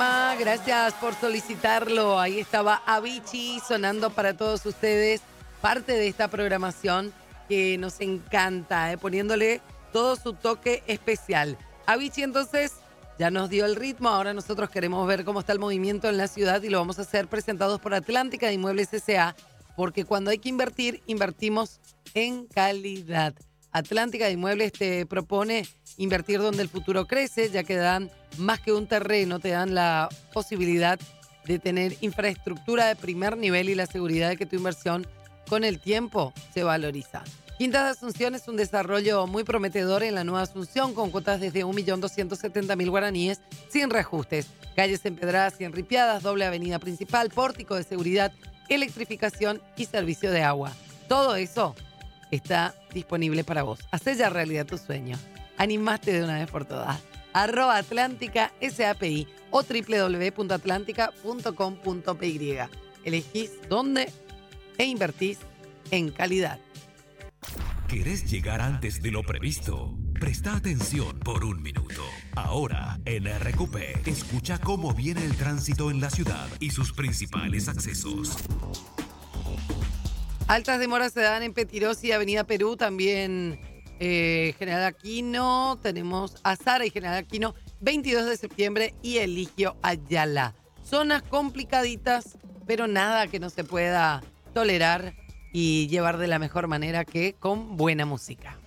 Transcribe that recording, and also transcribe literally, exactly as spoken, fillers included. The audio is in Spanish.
tema, gracias por solicitarlo. Ahí estaba Avicii sonando para todos ustedes, parte de esta programación que nos encanta, ¿eh? Poniéndole todo su toque especial. Avicii entonces ya nos dio el ritmo, ahora nosotros queremos ver cómo está el movimiento en la ciudad y lo vamos a hacer presentados por Atlántica de Inmuebles S A, porque cuando hay que invertir, invertimos en calidad. Atlántica de Inmuebles te propone invertir donde el futuro crece, ya que dan más que un terreno, te dan la posibilidad de tener infraestructura de primer nivel y la seguridad de que tu inversión con el tiempo se valoriza. Quintas de Asunción es un desarrollo muy prometedor en la Nueva Asunción, con cuotas desde un millón doscientos setenta mil guaraníes sin reajustes. Calles empedradas y enripiadas, doble avenida principal, pórtico de seguridad, electrificación y servicio de agua. Todo eso está disponible para vos. Hacé ya realidad tu sueño. Animaste de una vez por todas. Arroba Atlántica S A P I o doble u doble u doble u punto atlántica punto com punto p y. Elegís dónde e invertís en calidad. ¿Querés llegar antes de lo previsto? Presta atención por un minuto. Ahora, en R Q P, escucha cómo viene el tránsito en la ciudad y sus principales accesos. Altas demoras se dan en Petirosi, Avenida Perú, también eh, General Aquino, tenemos Azara y General Aquino, veintidós de septiembre y Eligio Ayala. Zonas complicaditas, pero nada que no se pueda tolerar y llevar de la mejor manera que con buena música.